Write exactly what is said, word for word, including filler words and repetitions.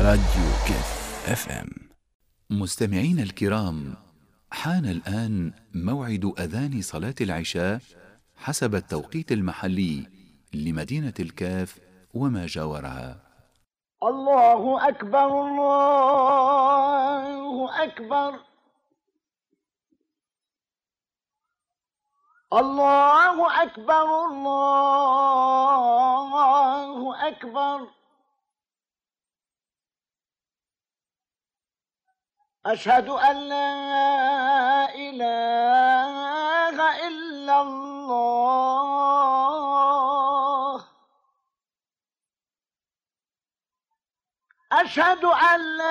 راديو كيف اف ام. مستمعين الكرام، حان الآن موعد أذان صلاة العشاء حسب التوقيت المحلي لمدينة الكاف وما جاورها. الله أكبر الله أكبر الله أكبر الله أكبر أشهد أن لا إله إلا الله أشهد أن لا